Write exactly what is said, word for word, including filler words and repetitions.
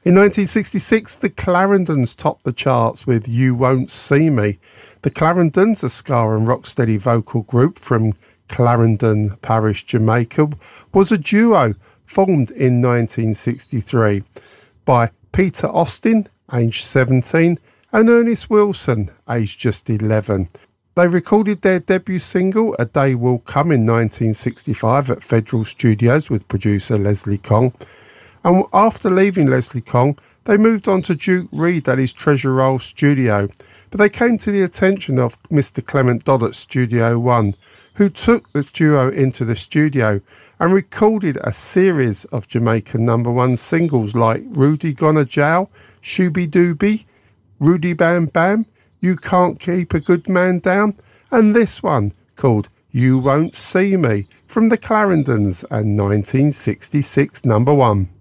In nineteen sixty-six, the Clarendons topped the charts with You Won't See Me. The Clarendons, a ska and rocksteady vocal group from Clarendon Parish, Jamaica, was a duo formed in nineteen sixty-three by Peter Austin, aged seventeen, and Ernest Wilson, aged just eleven. They recorded their debut single, A Day Will Come, in nineteen sixty-five at Federal Studios with producer Leslie Kong. And after leaving Leslie Kong, they moved on to Duke Reid at his Treasure Roll studio. But they came to the attention of Mister Clement Dodd at Studio One, who took the duo into the studio and recorded a series of Jamaican number one singles like Rudy Gonna Jail, Shooby Dooby, Rudy Bam Bam, You Can't Keep a Good Man Down, and this one called You Won't See Me from the Clarendons and nineteen sixty-six number one.